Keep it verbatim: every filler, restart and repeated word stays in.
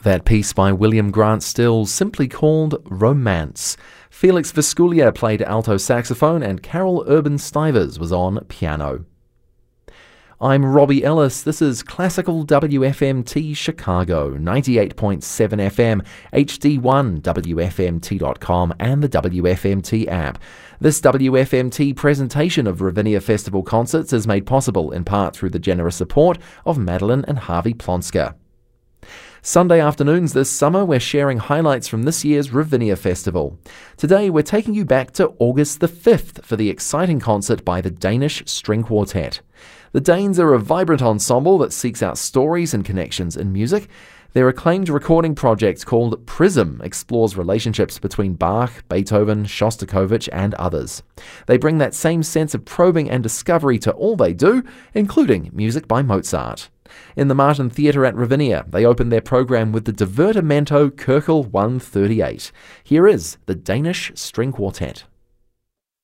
That piece by William Grant Still, simply called Romance. Felix Visculia played alto saxophone and Carol Urban Stivers was on piano. I'm Robbie Ellis. This is Classical W F M T Chicago, ninety-eight point seven F M, H D one, W F M T dot com and the W F M T app. This W F M T presentation of Ravinia Festival concerts is made possible in part through the generous support of Madeline and Harvey Plonska. Sunday afternoons this summer, we're sharing highlights from this year's Ravinia Festival. Today, we're taking you back to August the fifth for the exciting concert by the Danish String Quartet. The Danes are a vibrant ensemble that seeks out stories and connections in music. Their acclaimed recording project called Prism explores relationships between Bach, Beethoven, Shostakovich and others. They bring that same sense of probing and discovery to all they do, including music by Mozart. In the Martin Theatre at Ravinia, they opened their program with the Divertimento Köchel one thirty-eight. Here is the Danish String Quartet.